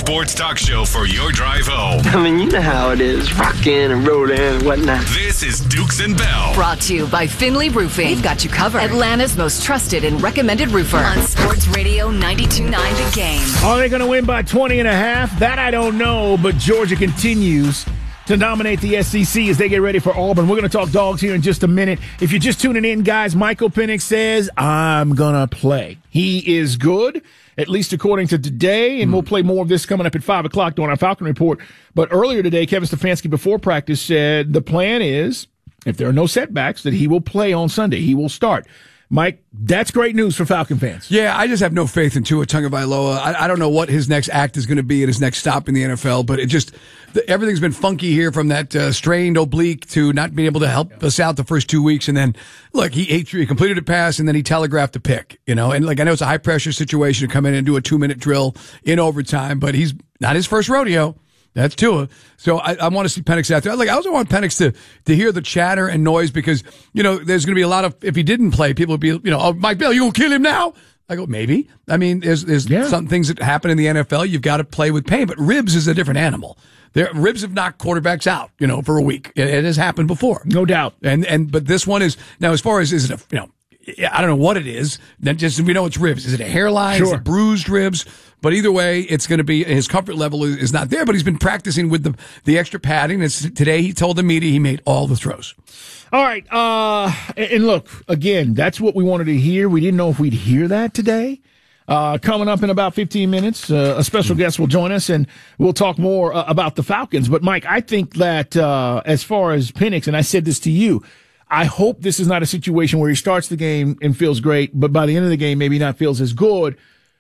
sports talk show for your drive home. I mean, you know how it is, rocking and rolling and whatnot. This is Dukes and Bell. Brought to you by Finley Roofing. We've got you covered. Atlanta's most trusted and recommended roofer. On Sports Radio 92.9 The Game. Are they going to win by 20.5? That I don't know, but Georgia continues to dominate the SEC as they get ready for Auburn. We're going to talk dogs here in just a minute. If you're just tuning in, guys, Michael Penix says, I'm going to play. He is good, at least according to today, and we'll play more of this coming up at 5 o'clock during our Falcon Report. But earlier today, Kevin Stefanski, before practice, said the plan is, if there are no setbacks, that he will play on Sunday. He will start. Mike, that's great news for Falcon fans. Yeah, I just have no faith in Tua Tagovailoa. I don't know what his next act is going to be at his next stop in the NFL, but it just everything's been funky here from that strained oblique to not being able to help us out the first 2 weeks. And then, look, he completed a pass and then he telegraphed a pick, and like I know it's a high pressure situation to come in and do a 2-minute drill in overtime, but he's not his first rodeo. That's Tua. So I want to see Penix out there. I also want Penix to hear the chatter and noise because, there's going to be a lot of, if he didn't play, people would be, oh, Mike Bell, you going to kill him now? I go, maybe. I mean, there's some things that happen in the NFL. You've got to play with pain, but ribs is a different animal. Ribs have knocked quarterbacks out, for a week. It has happened before. No doubt. But this one is, now as far as, is it I don't know what it is. Then just, we know it's ribs. Is it a hairline? Sure. Is it bruised ribs? But either way, it's going to be, his comfort level is not there, but he's been practicing with the extra padding. Today he told the media he made all the throws. All right. And look, again, that's what we wanted to hear. We didn't know if we'd hear that today. Coming up in about 15 minutes, a special guest will join us and we'll talk more about the Falcons. But Mike, I think that, as far as Penix, and I said this to you, I hope this is not a situation where he starts the game and feels great, but by the end of the game, maybe not feels as good.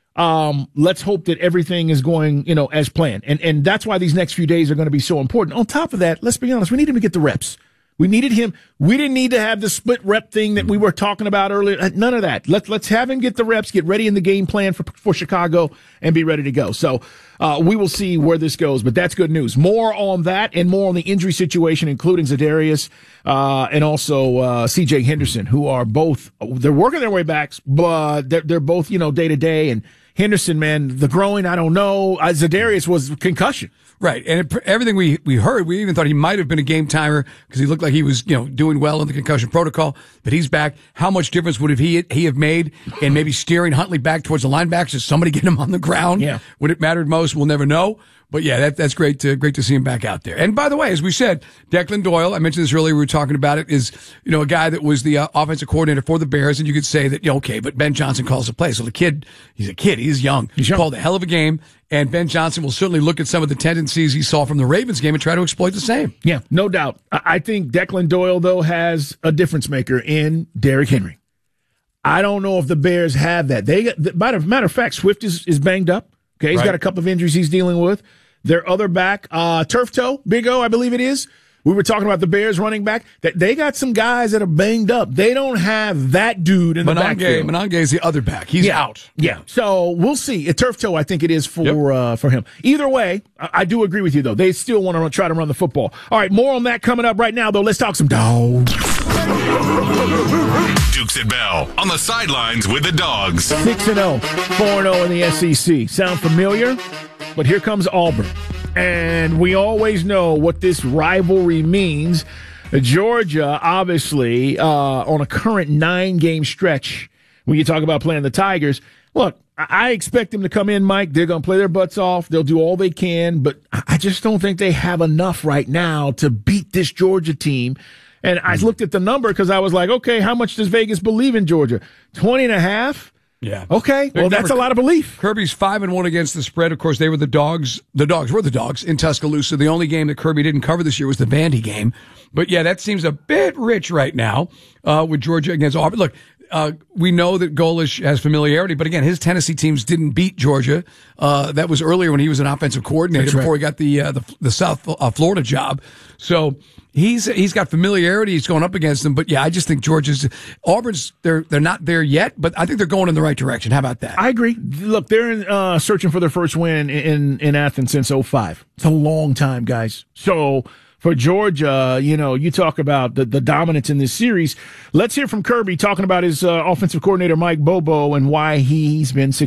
Let's hope that everything is going, as planned. And that's why these next few days are going to be so important. On top of that, let's be honest, we need him to get the reps. We needed him. We didn't need to have the split rep thing that we were talking about earlier. None of that. Let's have him get the reps, get ready in the game plan for Chicago and be ready to go. So, we will see where this goes, but that's good news. More on that and more on the injury situation, including Zadarius, and also, CJ Henderson, who are both, they're working their way back, but they're both, day to day. And Henderson, man, the growing, I don't know. Zadarius was concussion. Right. And everything we heard, we even thought he might have been a game timer because he looked like he was, doing well in the concussion protocol, but he's back. How much difference would he have made in maybe steering Huntley back towards the linebackers? Is somebody getting him on the ground? Yeah. Would it mattered most? We'll never know. But yeah, that's great to see him back out there. And by the way, as we said, Declan Doyle, I mentioned this earlier, we were talking about it, is, a guy that was the offensive coordinator for the Bears. And you could say that, okay, but Ben Johnson calls the play. So he's a kid. He's young. He called a hell of a game. And Ben Johnson will certainly look at some of the tendencies he saw from the Ravens game and try to exploit the same. Yeah, no doubt. I think Declan Doyle, though, has a difference maker in Derrick Henry. I don't know if the Bears have that. Matter of fact, Swift is banged up. Okay, he's got a couple of injuries he's dealing with. Their other back, Turf Toe, Big O, I believe it is. We were talking about the Bears running back. They got some guys that are banged up. They don't have that dude in the backfield. Monange is the other back. He's out. Yeah. So we'll see. Turf Toe, I think it is for him. Either way, I do agree with you, though. They still want to try to run the football. All right, more on that coming up right now, though. Let's talk some dogs. Dukes and Bell on the sidelines with the dogs. 6-0, 4-0 in the SEC. Sound familiar? But here comes Auburn. And we always know what this rivalry means. Georgia, obviously, on a current 9-game stretch, when you talk about playing the Tigers, look, I expect them to come in, Mike. They're going to play their butts off. They'll do all they can. But I just don't think they have enough right now to beat this Georgia team. And I looked at the number because I was like, okay, how much does Vegas believe in Georgia? 20.5? Yeah. Okay. Well, that's a lot of belief. Kirby's 5-1 against the spread. Of course, they were the dogs. The dogs were the dogs in Tuscaloosa. The only game that Kirby didn't cover this year was the Vandy game. But yeah, that seems a bit rich right now, with Georgia against Auburn. Look, we know that Golish has familiarity, but again, his Tennessee teams didn't beat Georgia. That was earlier when he was an offensive coordinator before he got the South Florida job. So he's got familiarity. He's going up against them. But yeah, I just think Auburn's, they're not there yet, but I think they're going in the right direction. How about that? I agree. Look, they're searching for their first win in Athens since 2005. It's a long time, guys. So for Georgia, you talk about the dominance in this series. Let's hear from Kirby talking about his offensive coordinator, Mike Bobo, and why he's been successful.